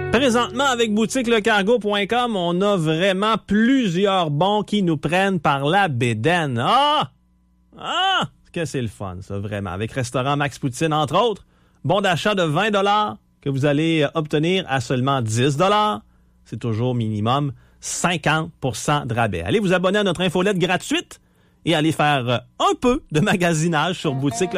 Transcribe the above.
Présentement, avec boutiquelecargo.com, on a vraiment plusieurs bons qui nous prennent par la bédaine. Que c'est le fun, ça, vraiment. Avec Restaurant Max Poutine, entre autres. Bon d'achat de 20 $ que vous allez obtenir à seulement 10 $. C'est toujours minimum 50 % de rabais. Allez vous abonner à notre infolette gratuite et allez faire un peu de magasinage sur boutique.